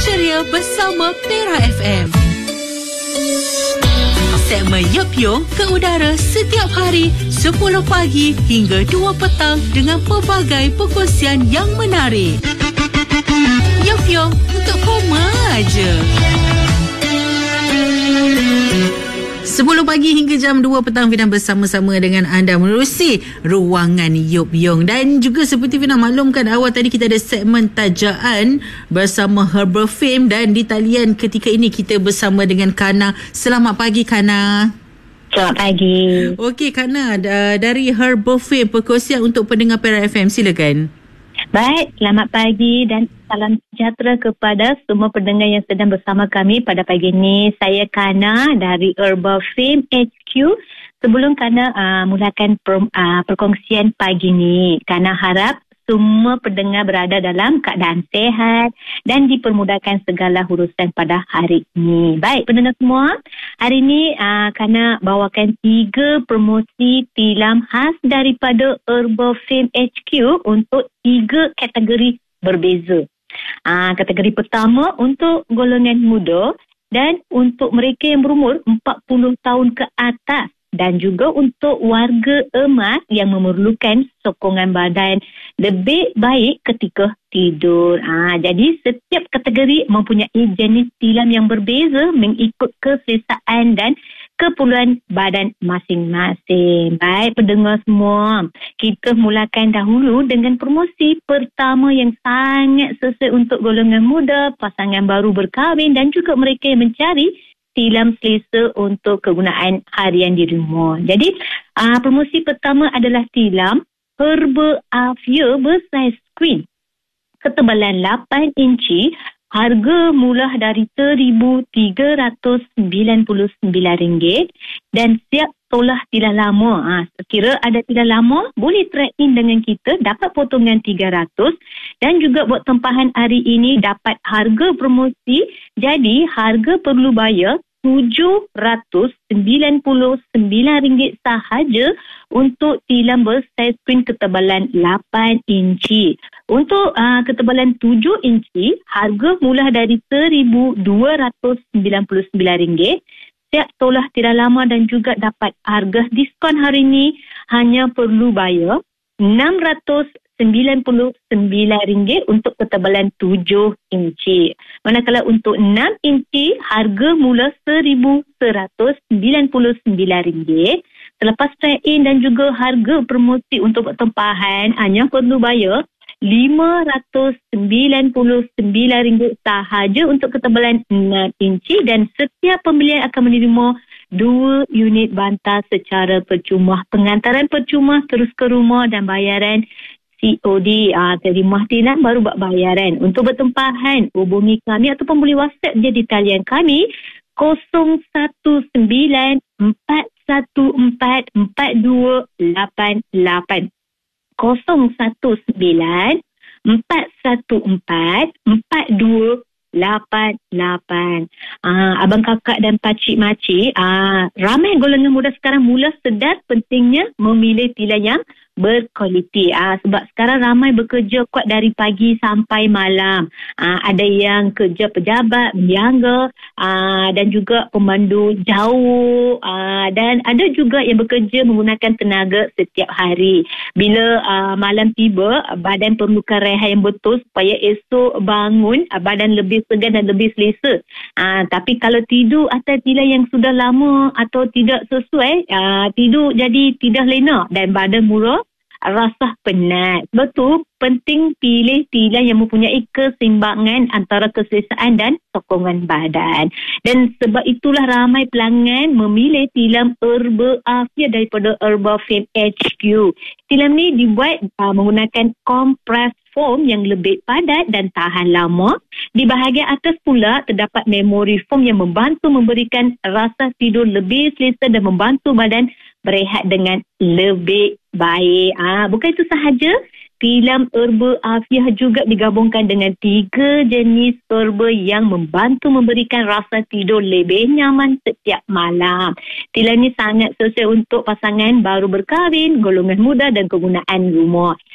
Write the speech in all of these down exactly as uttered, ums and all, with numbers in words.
ceria bersama Pera F M. Segmen Yop Yong ke udara setiap hari sepuluh pagi hingga dua petang dengan pelbagai perkongsian yang menarik. Yop Yong untuk koma aja. sepuluh pagi hingga jam dua petang Fina bersama-sama dengan anda menerusi Ruangan Yop Yong. Dan juga seperti Fina maklumkan awal tadi, kita ada segmen tajaan bersama Herbal Fame, dan di talian ketika ini kita bersama dengan Kana. Selamat pagi Kana. Selamat pagi. Okey Kana, dari Herbal Fame, perkongsian untuk pendengar Pera F M, silakan. Baik, selamat pagi dan salam sejahtera kepada semua pendengar yang sedang bersama kami pada pagi ini. Saya Kana dari Herbal Fame H Q. Sebelum Kana uh, mulakan per, uh, perkongsian pagi ini, Kana harap semua pendengar berada dalam keadaan sehat dan dipermudahkan segala urusan pada hari ini. Baik pendengar semua, hari ini uh, Kana bawakan tiga promosi tilam khas daripada Herbal Fame H Q untuk tiga kategori berbeza. Uh, kategori pertama untuk golongan muda dan untuk mereka yang berumur empat puluh tahun ke atas, dan juga untuk warga emas yang memerlukan sokongan badan lebih baik ketika tidur. Ha, jadi setiap kategori mempunyai jenis tilam yang berbeza mengikut keselesaan dan keperluan badan masing-masing. Baik pendengar semua, kita mulakan dahulu dengan promosi pertama yang sangat sesuai untuk golongan muda, pasangan baru berkahwin dan juga mereka yang mencari tilam selesa untuk kegunaan harian di rumah. Jadi, uh, promosi pertama adalah tilam Herbal Afia bersaiz queen. Ketebalan lapan inci, harga mula dari seribu tiga ratus sembilan puluh sembilan ringgit dan siap tolak tilam lama. Ha, sekira ada tilam lama, boleh trade in dengan kita, dapat potongan tiga ratus, dan juga buat tempahan hari ini dapat harga promosi. Jadi harga perlu bayar tujuh ratus sembilan puluh sembilan ringgit sahaja untuk tilam bersaiz queen ketebalan lapan inci. Untuk uh, ketebalan tujuh inci, harga mula dari seribu dua ratus sembilan puluh sembilan ringgit. Siap tolak tilam lama dan juga dapat harga diskon hari ini, hanya perlu bayar enam ratus sembilan puluh sembilan ringgit untuk ketebalan tujuh inci. Manakala untuk enam inci, harga mula seribu seratus sembilan puluh sembilan ringgit. Selepas trade-in dan juga harga promosi untuk tempahan, hanya perlu bayar lima ratus sembilan puluh sembilan ringgit sahaja untuk ketebalan enam inci, dan setiap pembelian akan menerima dua unit bantal secara percuma. Pengantaran percuma terus ke rumah dan bayaran C O D. Ah, terima tilam baru buat bayaran. Untuk bertempahan, hubungi kami ataupun boleh WhatsApp je di talian kami kosong satu sembilan empat satu empat empat dua lapan lapan. kosong satu sembilan empat satu empat empat dua lapan lapan. Ah, abang kakak dan pakcik makcik, ah, ramai golongan muda sekarang mula sedar pentingnya memilih tilam yang berkualiti. Ah, sebab sekarang ramai bekerja kuat dari pagi sampai malam. Ah, ada yang kerja pejabat, berniaga, ah, dan juga pemandu jauh, ah, dan ada juga yang bekerja menggunakan tenaga setiap hari. Bila ah, malam tiba, badan perlukan rehat yang betul supaya esok bangun ah, badan lebih segar dan lebih selesa. Ah, tapi kalau tidur atas tilam yang sudah lama atau tidak sesuai, ah, tidur jadi tidak lena dan badan murah, rasa penat. Betul, penting pilih tilam yang mempunyai keseimbangan antara keselesaan dan sokongan badan. Dan sebab itulah ramai pelanggan memilih tilam Herbal Afia daripada Herbal Fame H Q. Tilam ni dibuat uh, menggunakan kompres foam yang lebih padat dan tahan lama. Di bahagian atas pula terdapat memori foam yang membantu memberikan rasa tidur lebih selesa dan membantu badan berehat dengan lebih baik. Ah, bukan itu sahaja, tilam Herbal Afia juga digabungkan dengan tiga jenis herba yang membantu memberikan rasa tidur lebih nyaman setiap malam. Tilam ini sangat sesuai untuk pasangan baru berkahwin, golongan muda dan kegunaan rumah.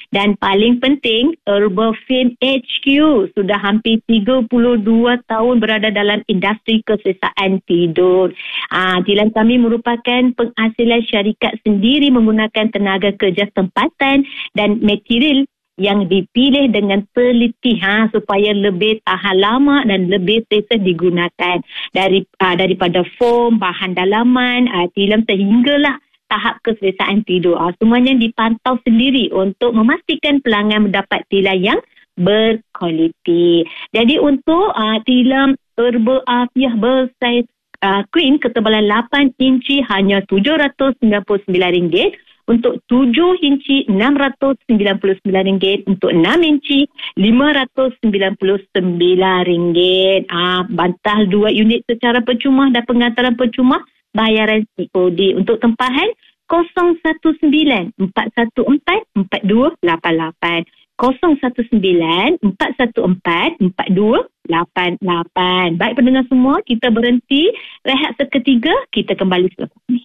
Dan paling penting, Herbafame H Q sudah hampir tiga puluh dua tahun berada dalam industri keselesaan tidur. Ah, kilang kami merupakan penghasilan syarikat sendiri menggunakan tenaga kerja tempatan dan material yang dipilih dengan teliti ha, supaya lebih tahan lama dan lebih selesa digunakan. Dari uh, daripada foam, bahan dalaman, uh, tilam sehinggalah tahap keselesaan tidur. Uh, semuanya dipantau sendiri untuk memastikan pelanggan mendapat tilam yang berkualiti. Jadi untuk uh, tilam Herbal Afiah bersaiz uh, queen ketebalan lapan inci hanya tujuh ratus sembilan puluh sembilan ringgit. Untuk tujuh inci enam ratus sembilan puluh sembilan ringgit, untuk enam inci lima ratus sembilan puluh sembilan ringgit. Ah, bantah dua unit secara percuma dan pengantaran percuma bayaran C O D. Untuk tempahan kosong satu sembilan empat satu empat empat dua lapan lapan. kosong satu sembilan empat satu empat empat dua lapan lapan. Baik pendengar semua, kita berhenti rehat seketika, kita kembali selepas ini.